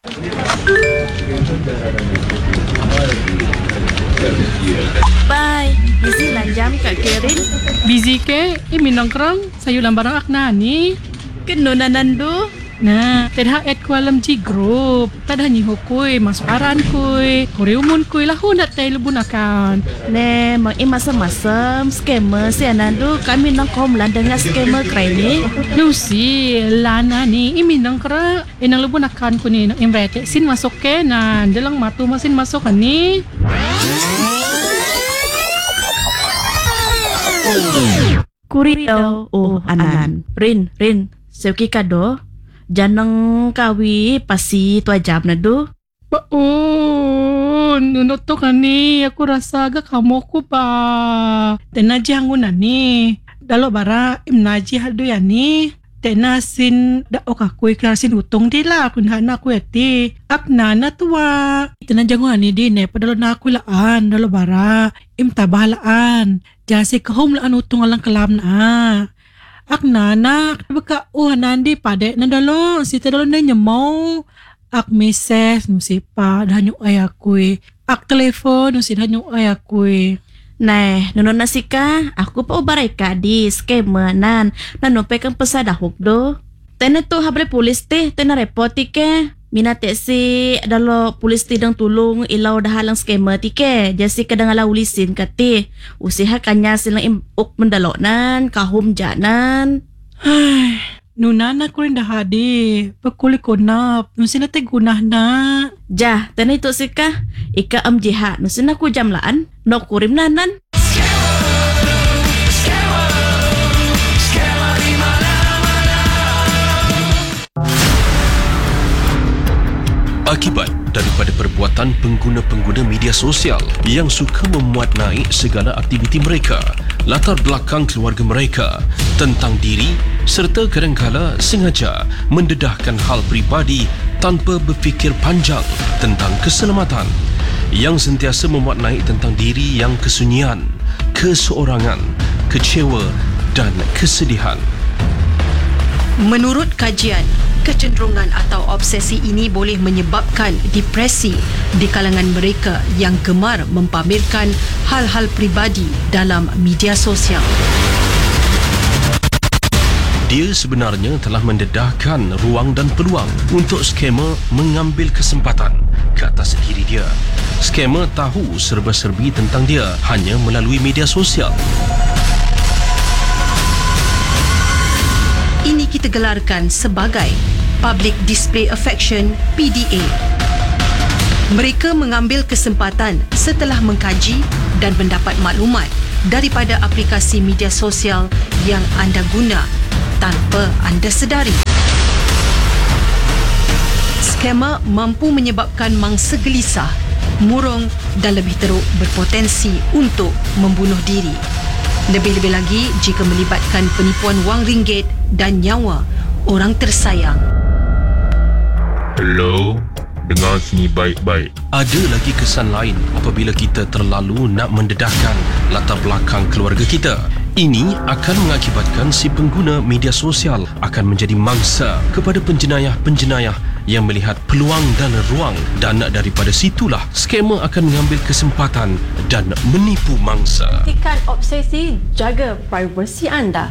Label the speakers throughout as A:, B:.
A: Bye. Busy lah jam Kak Kirin.
B: Busy ke? Minang kerang sayulan barang akna ni.
A: Kenunanan do.
B: Nah, tadha at ko alam ji group. Tadha ni hukui masuk aran kui. Kore umun kui lah hunat tay lubun akan.
A: Ne, mang masam-masam scammer si Anandu. Kami nang komlan dengan scammer kray ni.
B: Lucy, lana ni minang kerang. Inang lubun akan ku ni nang imrete sin masuk ke nan. Dalang matu masin masuk kan ni.
A: Kurito. Oh, Anan. Rin. Seuki kado. Janang kawi pasi tu ajab na do.
B: Baon, nunot to ka ni. Aku rasa agak kamu ko pa. Tenaji hangun na ni. Dalo bara imnaji hado ya ni. Tenasin da okakoy klasin utong dila. Kunhana ko eti. Akna na tuwa. Tenaji hangun ni din eh. Padalo na ako laan. Dalo bara. Imtabalaan. Jasi kahom laan utong alang kalam na. Ak nana, baka nandi pade na dalo, si dalo na nyamaw. Ak meses, nusi pa, dahan yung ayakoy. Ak telefon, nusi dahan yung ayakoy.
A: Nah, nonon nasi ka, aku pa ubaray ka di scammer nan. Nanupay kang pasadahok do. Tena to habre polis te, tena repoti ke. Minate si dalo polis ti dang tulong ilaw dahalang scammer ti ke. Jasi kadang ala ulisin ka ti. Usiha kanya silang imuk mendalo nan, kahum janan.
B: Ay, nunana ko rin dahadi. Pagkuli ko na, nung sila te gunah na.
A: Ja, tena ito si ka. Ika amjiha, nung sila ko jamlaan. No kurim nanan.
C: Akibat daripada perbuatan pengguna-pengguna media sosial yang suka memuat naik segala aktiviti mereka, latar belakang keluarga mereka, tentang diri serta kadangkala sengaja mendedahkan hal peribadi tanpa berfikir panjang tentang keselamatan, yang sentiasa memuat naik tentang diri yang kesunyian, keseorangan, kecewa dan kesedihan.
D: Menurut kajian, kecenderungan atau obsesi ini boleh menyebabkan depresi di kalangan mereka yang gemar mempamerkan hal-hal peribadi dalam media sosial.
C: Dia sebenarnya telah mendedahkan ruang dan peluang untuk scammer mengambil kesempatan ke atas diri dia. Scammer tahu serba-serbi tentang dia hanya melalui media sosial.
D: Ini kita gelarkan sebagai Public Display Affection PDA. Mereka mengambil kesempatan setelah mengkaji dan mendapat maklumat daripada aplikasi media sosial yang anda guna tanpa anda sedari. Scammer mampu menyebabkan mangsa gelisah, murung dan lebih teruk berpotensi untuk membunuh diri. Lebih-lebih lagi jika melibatkan penipuan wang ringgit dan nyawa orang tersayang.
E: Hello, dengar sini baik-baik.
C: Ada lagi kesan lain apabila kita terlalu nak mendedahkan latar belakang keluarga kita. Ini akan mengakibatkan si pengguna media sosial akan menjadi mangsa kepada penjenayah-penjenayah yang melihat peluang dan ruang, dan daripada situlah scammer akan mengambil kesempatan dan menipu mangsa.
F: Hentikan obsesi, jaga privasi anda.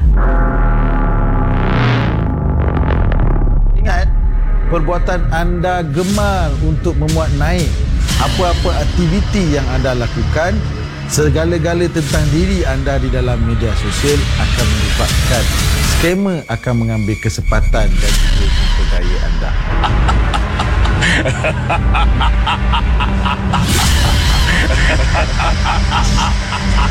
G: Ingat, perbuatan anda gemar untuk memuat naik apa-apa aktiviti yang anda lakukan. Segala-gala tentang diri anda di dalam media sosial akan menyebabkan scammer akan mengambil kesempatan dan juga memperdaya anda.